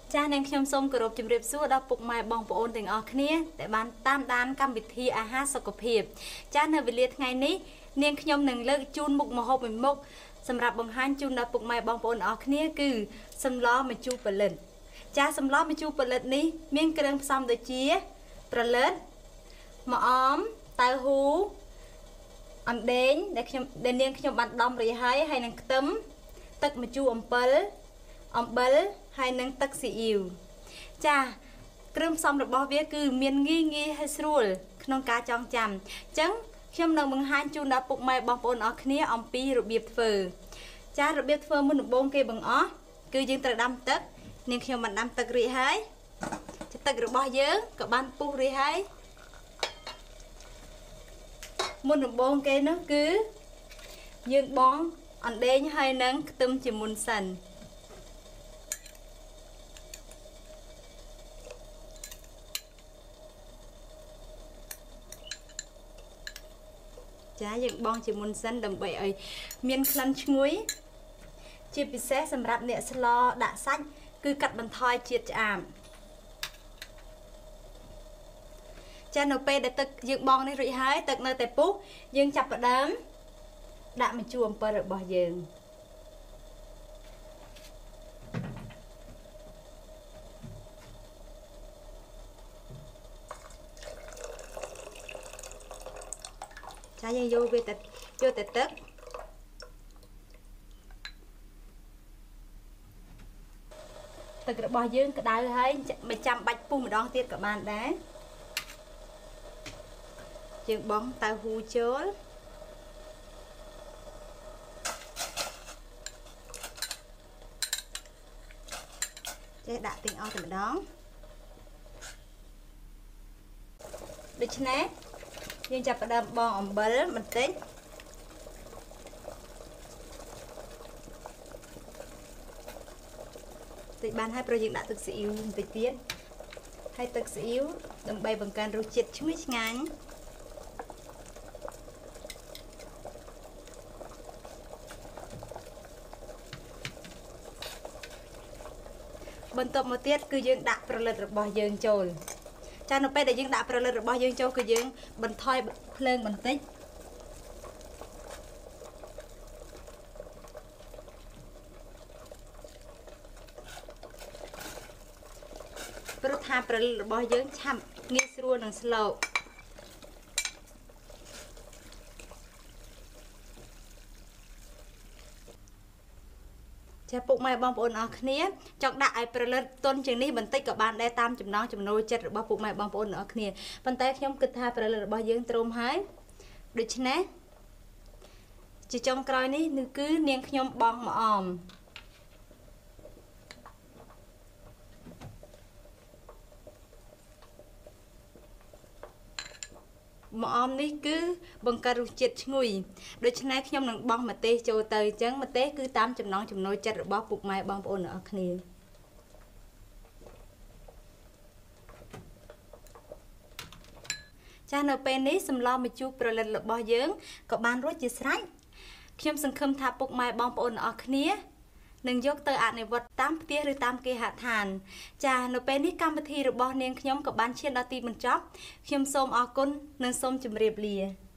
ចាស់នាងខ្ញុំសូមគោរពជម្រាបសួរដល់ពុកម៉ែបងប្អូនទាំងអស់គ្នាដែលបានតាមដានកម្មវិធីអាហារសុខភាពចាស់នៅវេលាថ្ងៃនេះនាងខ្ញុំនឹងលើកជូនមុខម្ហូបមួយមុខសម្រាប់បង្ហាញជូនដល់ពុកម៉ែបងប្អូនអស់គ្នាគឺសម្លម្ជូរផលិតចាស់សម្លម្ជូរផលិតនេះមានគ្រឿងផ្សំដូចជាប្រលិតម្អមតៅហ៊ូអណ្ដែងដែលនាងខ្ញុំបានដំរួចហើយនឹងខ្ទឹមទឹកម្ជូរអំពិលអំបិលហើយនឹងទឹកស៊ីអ៊ីវចាគ្រឿងផ្សំរបស់វាគឺមានងាយហើយស្រួលក្នុងការចងចាំអញ្ចឹងខ្ញុំនឹងបង្ហាញជូនដល់ពុកម៉ែបងប្អូនអស់គ្នាអំពីរបៀបធ្វើចារបៀបធ្វើមុនដំបូងគេបង្អស់គឺយើងត្រូវដាំទឹកនាងខ្ញុំបានដាំទឹករួចហើយទឹករបស់យើងក៏បានពុះរួចហើយមុនដំបូងគេនោះគឺយើងបងអណ្ដែងហើយនឹងខ្ទឹមជាមុនសិនចាយើងបងជាមុនសិនដើម្បីឲ្យមានក្លិនឈ្ងុយជាពិសេសសម្រាប់អ្នកស្លដាក់សាច់គឺកាត់បន្ថយជាតិឆ្អាបចានៅពេលដែលទឹកយើងបងនេះរួចហើយទឹកនៅតែពុះយើងចាប់ផ្ដើមដាក់ម្ជូរអំពិលរបស់យើងចាយើងយកវាទៅទឹករបស់យើងក្តៅហើយមិនចាំបាច់ពុះម្ដងទៀតក៏បានដែរយើងបង់តៅហ៊ូចូលចេះដាក់ទាំងអស់តែម្ដងដូច្នេះយើងចាប់ផ្ដើមបងអំបិលបន្តិចតិចបានហើយព្រោះយើងដាក់ទឹកស៊ីអ៊ីវបន្តិចទៀតហើយទឹកស៊ីអ៊ីវដើម្បីបង្កើនរសជាតិឈ្ងុយឆ្ងាញ់បន្ទាប់មកទៀតគឺយើងដាក់ប្រលិតរបស់យើងចូលចានៅពេលដែលយើងដាក់ប្រលិតរបស់យើងចូលគឺយើងបន្ថយភ្លើងបន្តិចព្រោះថាប្រលិតរបស់យើងឆាប់ងាយស្រួលនឹងស្លកចាពុកម៉ែបងប្អូនអរគ្នាចង់ដាក់ឲ្យប្រលិតទុនជាងនេះបន្តិចក៏បានដែរតាមចំណង់ចំណូលចិត្តរបស់ពុកម៉ែបងប្អូនអរគ្នាប៉ុន្តែខ្ញុំគិតថាប្រលិតរបស់យើងទ្រាំហើយដូច្នេះជាចុងក្រោយនេះគឺនាងខ្ញុំបង់ម្អមម្អមនេះគឺបង្កើនរសជាតិឈ្ងុយដូច្នេះខ្ញុំនឹងបង់ម្ទេសចូលទៅអញ្ចឹងម្ទេសគឺតាមចំណង់ចំណូលចិត្តរបស់ពុកម៉ែបងប្អូនទាំងអស់គ្នាចានៅពេលនេះសម្លម្ជូរប្រលិតរបស់យើងក៏បានរួចជាស្រេចខ្ញុំសង្ឃឹមថាពុកម៉ែបងប្អូនទាំងអស់គ្នានឹងយកទៅអនុវត្តតាមផ្ទះឬតាមគេហដ្ឋានចានៅពេលនេះកម្មវិធីរបស់នាងខ្ញុំក៏បានឈានដល់ទីបញ្ចប់ខ្ញុំសូមអរគុណនិងសូមជម្រាបលា